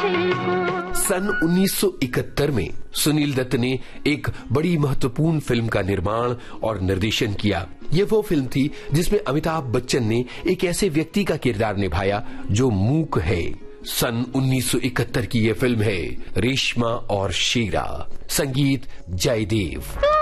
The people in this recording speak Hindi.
सन 1971 में सुनील दत्त ने एक बड़ी महत्वपूर्ण फिल्म का निर्माण और निर्देशन किया। ये वो फिल्म थी जिसमें अमिताभ बच्चन ने एक ऐसे व्यक्ति का किरदार निभाया जो मूक है। सन 1971 की ये फिल्म है रेशमा और शेरा। संगीत जयदेव।